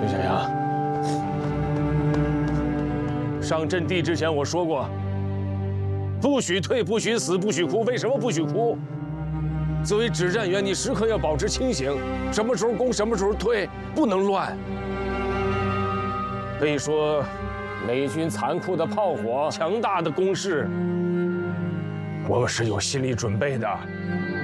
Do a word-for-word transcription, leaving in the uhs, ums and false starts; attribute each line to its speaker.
Speaker 1: 刘小阳，上阵地之前我说过，不许退，不许死，不许哭。为什么不许哭？作为指战员，你时刻要保持清醒，什么时候攻，什么时候退，不能乱。可以说，美军残酷的炮火、强大的攻势，我们是有心理准备的。